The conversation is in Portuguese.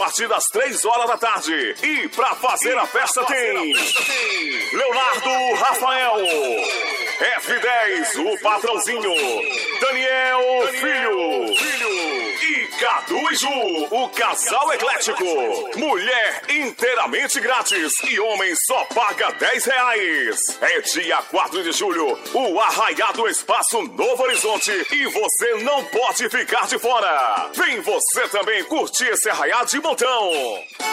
partir das 3 horas da tarde. E pra fazer a festa tem Leonardo Rafael, F10, o patrãozinho, Daniel Filho e Cadu e Ju, o casal eclético. Mulher inteiramente grátis e homem só paga R$10. É dia 4 de julho, o Arraiado Espaço Novo Horizonte, e você não pode ficar de fora. Vem você também curtir esse arraiado de montão.